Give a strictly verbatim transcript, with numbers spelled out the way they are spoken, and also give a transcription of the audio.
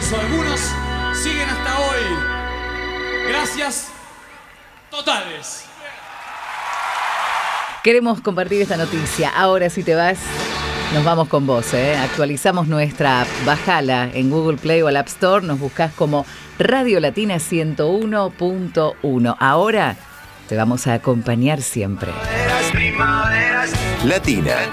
Incluso algunos siguen hasta hoy. Gracias totales. Queremos compartir esta noticia. Ahora si te vas, nos vamos con vos, ¿eh? Actualizamos nuestra app. Bajala en Google Play o al App Store. Nos buscás como Radio Latina ciento uno punto uno. Ahora te vamos a acompañar siempre. Latina